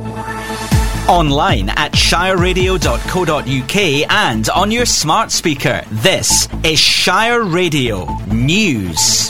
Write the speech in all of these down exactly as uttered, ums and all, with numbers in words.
Online at shire radio dot co dot uk and on your smart speaker. This is Shire Radio News.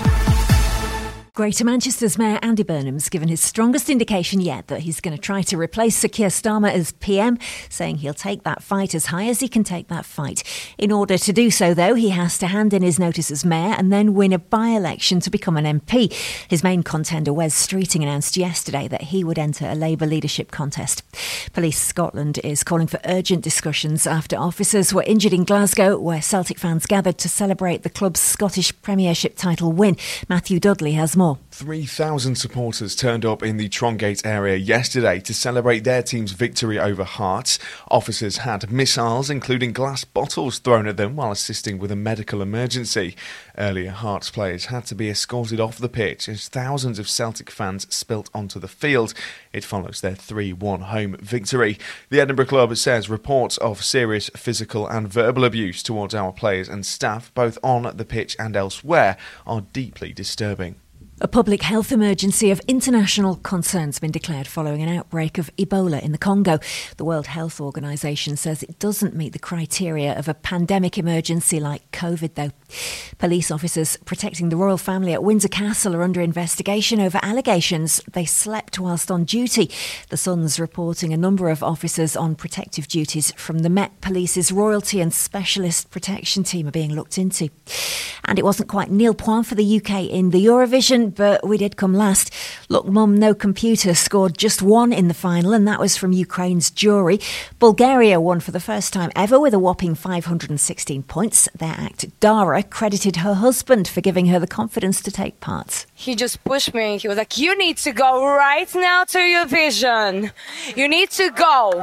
Greater Manchester's Mayor Andy Burnham's given his strongest indication yet that he's going to try to replace Sir Keir Starmer as P M, saying he'll take that fight as high as he can take that fight. In order to do so, though, he has to hand in his notice as Mayor and then win a by-election to become an M P. His main contender, Wes Streeting, announced yesterday that he would enter a Labour leadership contest. Police Scotland is calling for urgent discussions after officers were injured in Glasgow, where Celtic fans gathered to celebrate the club's Scottish Premiership title win. Matthew Dudley has more. three thousand supporters turned up in the Trongate area yesterday to celebrate their team's victory over Hearts. Officers had missiles, including glass bottles, thrown at them while assisting with a medical emergency. Earlier, Hearts players had to be escorted off the pitch as thousands of Celtic fans spilt onto the field. It follows their three one home victory. The Edinburgh club says reports of serious physical and verbal abuse towards our players and staff, both on the pitch and elsewhere, are deeply disturbing. A public health emergency of international concern has been declared following an outbreak of Ebola in the Congo. The World Health Organization says it doesn't meet the criteria of a pandemic emergency like COVID, though. Police officers protecting the royal family at Windsor Castle are under investigation over allegations they slept whilst on duty. The Sun's reporting a number of officers on protective duties from the Met Police's Royalty and Specialist Protection Team are being looked into. And it wasn't quite nil point for the U K in the Eurovision, but we did come last. Look Mum No Computer scored just one in the final, and that was from Ukraine's Jury. Bulgaria won for the first time ever with a whopping five hundred sixteen points. Their act, Dara, credited her husband for giving her the confidence to take part. He just pushed me. He was like, you need to go right now to Eurovision. You need to go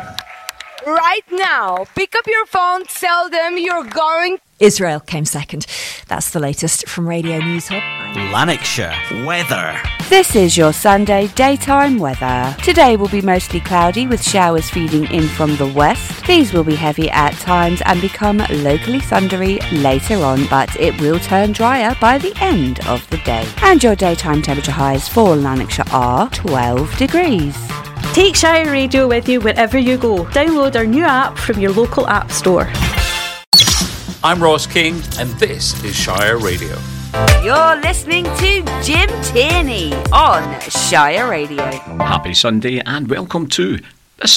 right now. Pick up your phone, tell them you're going. Israel came second. That's the latest from Radio News Hub. Lanarkshire weather. This is your Sunday daytime weather. Today will be mostly cloudy with showers feeding in from the west. These will be heavy at times and become locally thundery later on, but it will turn drier by the end of the day. And your daytime temperature highs for Lanarkshire are twelve degrees. Take Shire Radio with you wherever you go. Download our new app from your local app store. I'm Ross King, and this is Shire Radio. You're listening to Jim Tierney on Shire Radio. Happy Sunday and welcome to